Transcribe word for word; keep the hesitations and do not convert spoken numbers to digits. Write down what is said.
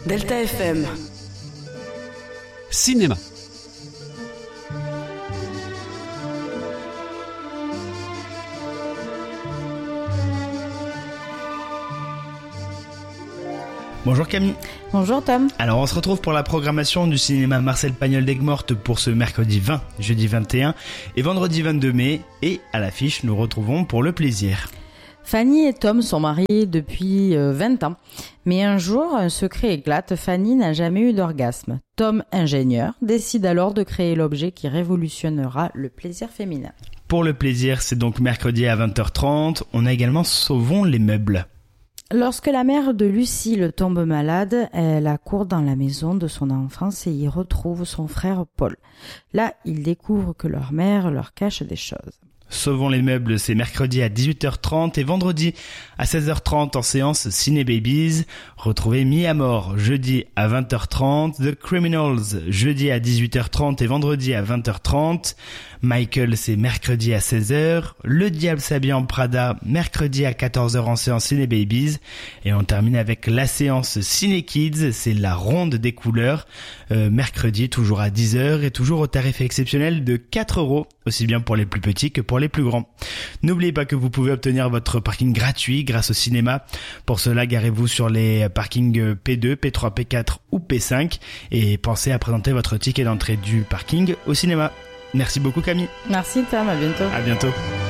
Delta F M. Cinéma. Bonjour Camille. Bonjour Tom. Alors on se retrouve pour la programmation du cinéma Marcel Pagnol d'Aigues-Mortes pour ce mercredi vingt, jeudi vingt et un et vendredi vingt-deux mai. Et à l'affiche, nous retrouvons pour le plaisir. Fanny et Tom sont mariés depuis euh, vingt ans. Mais un jour, un secret éclate, Fanny n'a jamais eu d'orgasme. Tom, ingénieur, décide alors de créer l'objet qui révolutionnera le plaisir féminin. Pour le plaisir, c'est donc mercredi à vingt heures trente. On a également Sauvons les meubles. Lorsque la mère de Lucille tombe malade, elle accourt dans la maison de son enfance et y retrouve son frère Paul. Là, ils découvrent que leur mère leur cache des choses. Sauvons les meubles, c'est mercredi à dix-huit heures trente et vendredi à seize heures trente en séance Ciné Babies. Retrouvez Mis à mort jeudi à vingt heures trente, The Criminals jeudi à dix-huit heures trente et vendredi à vingt heures trente. Michael, c'est mercredi à seize heures. Le Diable s'habille en Prada, mercredi à quatorze heures en séance Ciné Babies. Et on termine avec la séance Ciné Kids, c'est la ronde des couleurs. Euh, mercredi, toujours à dix heures et toujours au tarif exceptionnel de quatre euros, aussi bien pour les plus petits que pour les plus grands. N'oubliez pas que vous pouvez obtenir votre parking gratuit grâce au cinéma. Pour cela, garez-vous sur les parkings P deux, P trois, P quatre ou P cinq et pensez à présenter votre ticket d'entrée du parking au cinéma. Merci beaucoup Camille. Merci Tom, à bientôt. À bientôt.